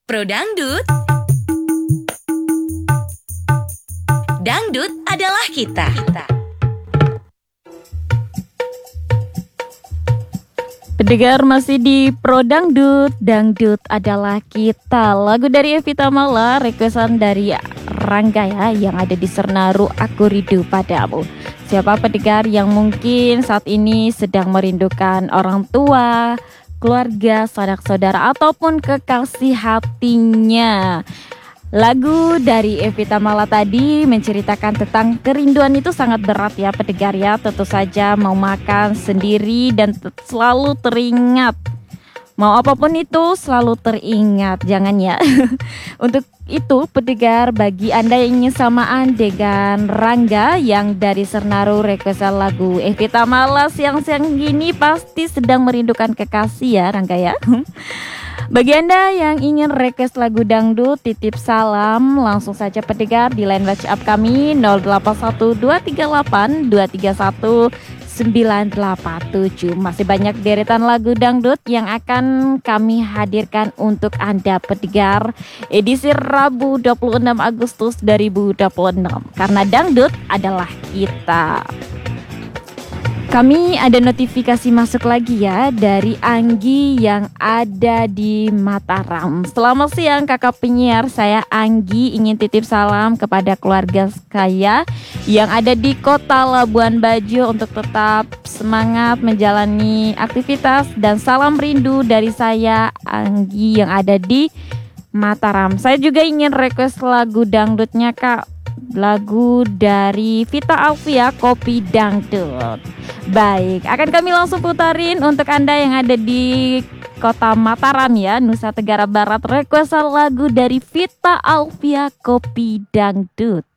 Pro Dangdut. Dangdut adalah kita. Pendengar masih di Pro Dangdut, Dangdut adalah kita. Lagu dari Evita Mala, requestan dari Rangga ya, yang ada di Senaru, Aku Rindu Padamu. Siapa pendengar yang mungkin saat ini sedang merindukan orang tua, keluarga, saudara-saudara, ataupun kekasih hatinya. Lagu dari Evita Mala tadi menceritakan tentang kerinduan itu sangat berat ya pendengar ya. Tentu saja mau makan sendiri dan selalu teringat. Mau apapun itu selalu teringat, jangan ya. Untuk itu pendengar, bagi Anda yang ingin samaan dengan Rangga yang dari Senaru requestan lagu Evita Mala siang-siang gini pasti sedang merindukan kekasih ya Rangga ya. Bagi Anda yang ingin request lagu dangdut, titip salam langsung saja pendengar di line WhatsApp kami 081238231987. Masih banyak deretan lagu dangdut yang akan kami hadirkan untuk Anda pendengar edisi Rabu 26 Agustus 2026. Karena dangdut adalah kita. Kami ada notifikasi masuk lagi ya dari Anggi yang ada di Mataram. Selamat siang kakak penyiar, saya Anggi ingin titip salam kepada keluarga saya yang ada di kota Labuan Bajo untuk tetap semangat menjalani aktivitas, dan salam rindu dari saya Anggi yang ada di Mataram. Saya juga ingin request lagu dangdutnya kak, lagu dari Vita Alvia, Kopi Dangdut. Baik, akan kami langsung putarin untuk Anda yang ada di kota Mataram ya, Nusa Tenggara Barat. Requestan lagu dari Vita Alvia, Kopi Dangdut.